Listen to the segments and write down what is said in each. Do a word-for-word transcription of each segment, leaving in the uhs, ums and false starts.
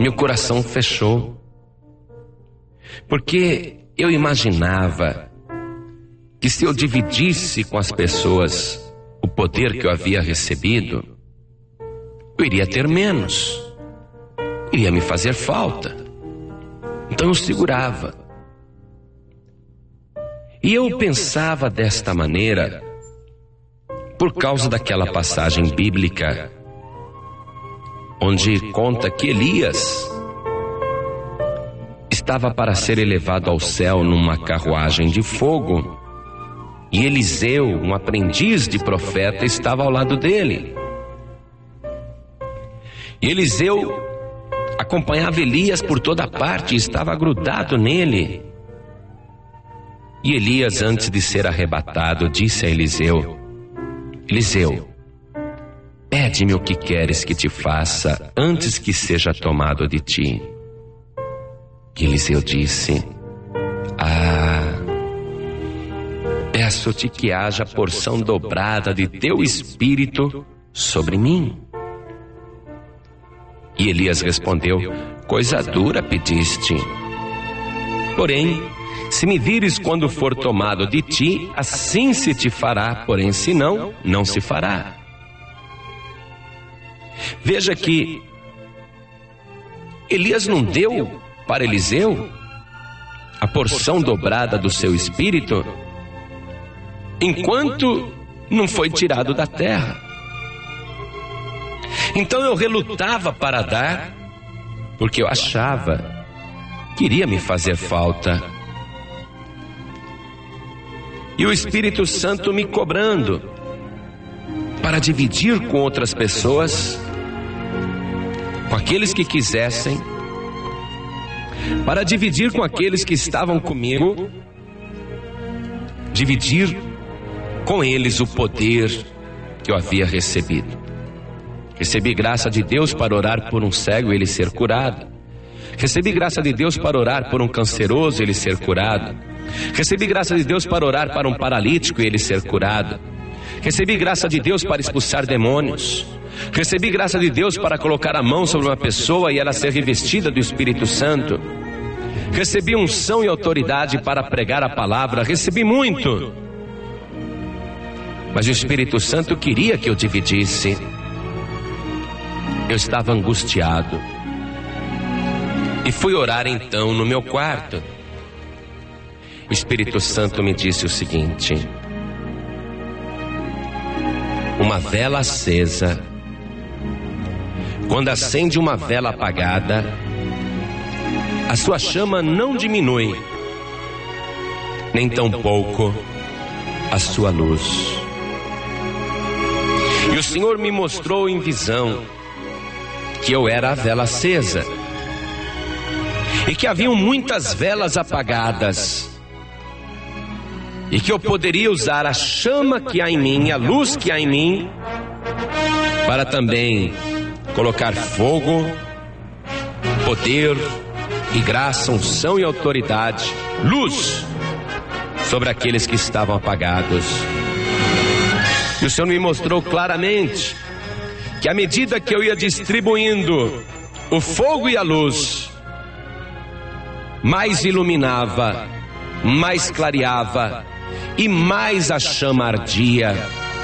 meu coração fechou, porque eu imaginava que se eu dividisse com as pessoas o poder que eu havia recebido, eu iria ter menos, iria me fazer falta. Então eu segurava. E eu pensava desta maneira por causa daquela passagem bíblica onde conta que Elias estava para ser elevado ao céu numa carruagem de fogo, e Eliseu, um aprendiz de profeta, estava ao lado dele. E Eliseu acompanhava Elias por toda parte e estava grudado nele. E Elias, antes de ser arrebatado, disse a Eliseu: Eliseu, pede-me o que queres que te faça antes que seja tomado de ti. E Eliseu disse: Ah, peço-te que haja porção dobrada de teu espírito sobre mim. E Elias respondeu: coisa dura pediste. Porém, se me vires quando for tomado de ti, assim se te fará, porém se não, não se fará. Veja que Elias não deu para Eliseu a porção dobrada do seu espírito enquanto não foi tirado da terra. Então eu relutava para dar, porque eu achava que iria me fazer falta. E o Espírito Santo me cobrando para dividir com outras pessoas, com aqueles que quisessem, para dividir com aqueles que estavam comigo, dividir com eles o poder que eu havia recebido. Recebi graça de Deus para orar por um cego e ele ser curado. Recebi graça de Deus para orar por um canceroso e ele ser curado. Recebi graça de Deus para orar para um paralítico e ele ser curado. Recebi graça de Deus para expulsar demônios. Recebi graça de Deus para colocar a mão sobre uma pessoa e ela ser revestida do Espírito Santo. Recebi unção e autoridade para pregar a palavra. Recebi muito. Mas o Espírito Santo queria que eu dividisse. Eu estava angustiado. E fui orar então no meu quarto. O Espírito Santo me disse o seguinte: uma vela acesa, quando acende uma vela apagada, a sua chama não diminui, nem tampouco a sua luz. E o Senhor me mostrou em visão que eu era a vela acesa e que haviam muitas velas apagadas, e que eu poderia usar a chama que há em mim, a luz que há em mim, para também colocar fogo, poder e graça, unção e autoridade, luz, sobre aqueles que estavam apagados. E o Senhor me mostrou claramente que à medida que eu ia distribuindo o fogo e a luz, mais iluminava, mais clareava e mais a chama ardia.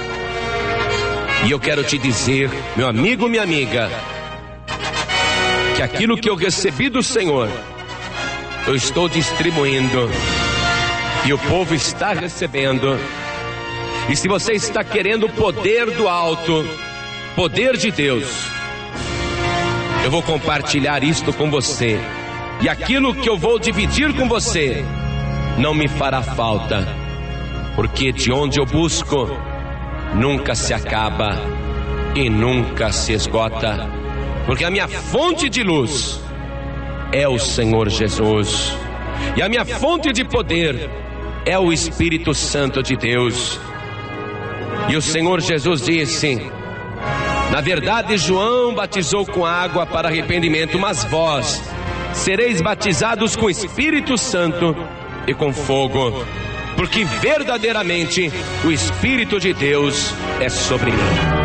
E eu quero te dizer, meu amigo, minha amiga, que aquilo que eu recebi do Senhor, eu estou distribuindo, e o povo está recebendo. E se você está querendo o poder do alto, poder de Deus, eu vou compartilhar isto com você. E aquilo que eu vou dividir com você não me fará falta, porque de onde eu busco nunca se acaba e nunca se esgota, porque a minha fonte de luz é o Senhor Jesus, e a minha fonte de poder é o Espírito Santo de Deus. E o Senhor Jesus disse: na verdade, João batizou com água para arrependimento, mas vós sereis batizados com Espírito Santo e com fogo, porque verdadeiramente o Espírito de Deus é sobre mim.